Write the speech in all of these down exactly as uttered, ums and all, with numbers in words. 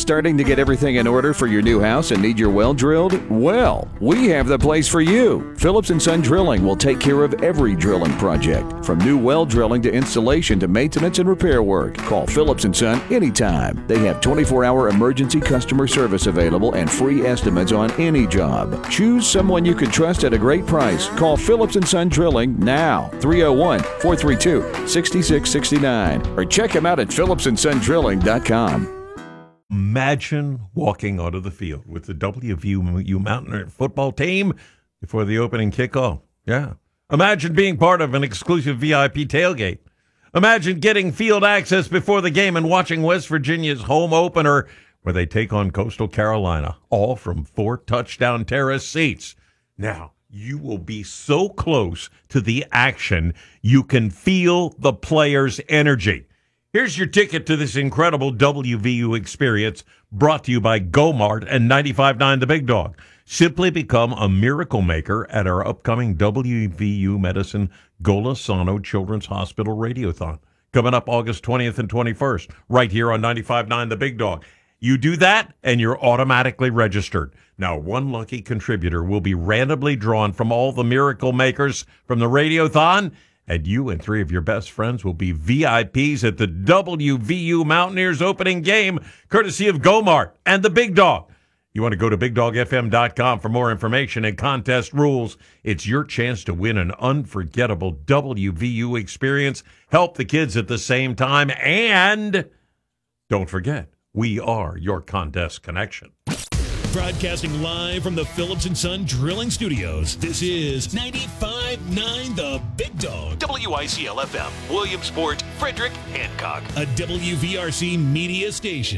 starting to get everything in order for your new house and need your well drilled? Well, we have the place for you. Phillips and Son Drilling will take care of every drilling project, from new well drilling to installation to maintenance and repair work. Call Phillips and Son anytime. They have twenty-four hour emergency customer service available and free estimates on any job. Choose someone you can trust at a great price. Call Phillips and Son Drilling now, three oh one, four three two, six six six nine, or check them out at phillips and son drilling dot com. Imagine walking onto the field with the W V U Mountaineer football team before the opening kickoff. Yeah. Imagine being part of an exclusive V I P tailgate. Imagine getting field access before the game and watching West Virginia's home opener where they take on Coastal Carolina, all from four touchdown terrace seats. Now, you will be so close to the action, you can feel the players' energy. Here's your ticket to this incredible W V U experience, brought to you by Go-Mart and ninety-five point nine The Big Dog. Simply become a miracle maker at our upcoming W V U Medicine Golisano Children's Hospital Radiothon, coming up August twentieth and twenty-first, right here on ninety-five point nine The Big Dog. You do that, and you're automatically registered. Now, one lucky contributor will be randomly drawn from all the miracle makers from the Radiothon, and you and three of your best friends will be V I Ps at the W V U Mountaineers opening game, courtesy of Go-Mart and the Big Dog. You want to go to big dog f m dot com for more information and contest rules. It's your chance to win an unforgettable W V U experience, help the kids at the same time, and don't forget, we are your contest connection. Broadcasting live from the Phillips and Son Drilling Studios, this is ninety-five point nine The Big Dog. W I C L F M, Williamsport, Frederick, Hancock. A W V R C media station.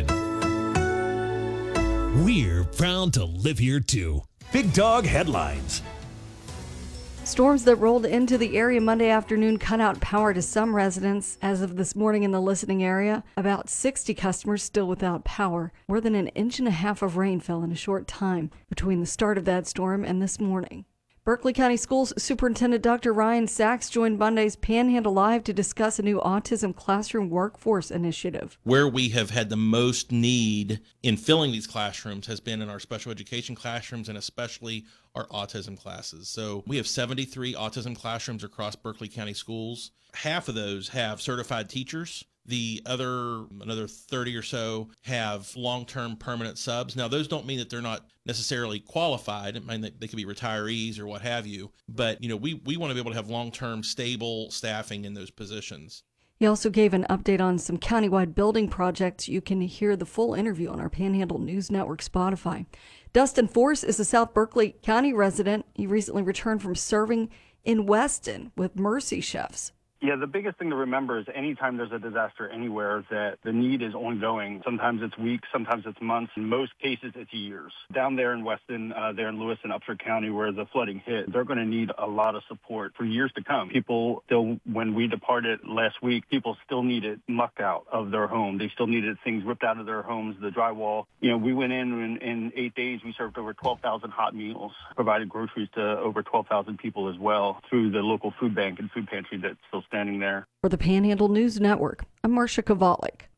We're proud to live here, too. Big Dog headlines. Storms that rolled into the area Monday afternoon cut out power to some residents. As of this morning in the listening area, about sixty customers still without power. More than an inch and a half of rain fell in a short time between the start of that storm and this morning. Berkeley County Schools Superintendent Doctor Ryan Sachs joined Monday's Panhandle Live to discuss a new autism classroom workforce initiative. Where we have had the most need in filling these classrooms has been in our special education classrooms and especially our autism classes. So we have seventy-three autism classrooms across Berkeley County Schools. Half of those have certified teachers. The other, another thirty or so have long-term permanent subs. Now, those don't mean that they're not necessarily qualified. I mean, they, they could be retirees or what have you. But, you know, we, we want to be able to have long-term, stable staffing in those positions. He also gave an update on some countywide building projects. You can hear the full interview on our Panhandle News Network Spotify. Dustin Force is a South Berkeley County resident. He recently returned from serving in Weston with Mercy Chefs. Yeah, the biggest thing to remember is anytime there's a disaster anywhere that the need is ongoing. Sometimes it's weeks, sometimes it's months. In most cases, it's years. Down there in Weston, uh, there in Lewis and Upshur County where the flooding hit, they're going to need a lot of support for years to come. People still, when we departed last week, people still needed muck out of their home. They still needed things ripped out of their homes, the drywall. You know, we went in and in eight days, we served over twelve thousand hot meals, provided groceries to over twelve thousand people as well through the local food bank and food pantry that's still standing there. For the Panhandle News Network, I'm Marcia Kovalik.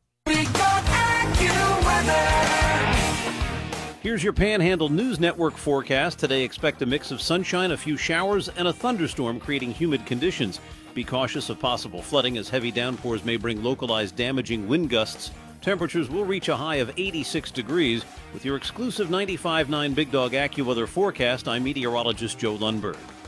Here's your Panhandle News Network forecast. Today, expect a mix of sunshine, a few showers, and a thunderstorm creating humid conditions. Be cautious of possible flooding as heavy downpours may bring localized damaging wind gusts. Temperatures will reach a high of eighty-six degrees. With your exclusive ninety-five point nine Big Dog AccuWeather forecast, I'm meteorologist Joe Lundberg.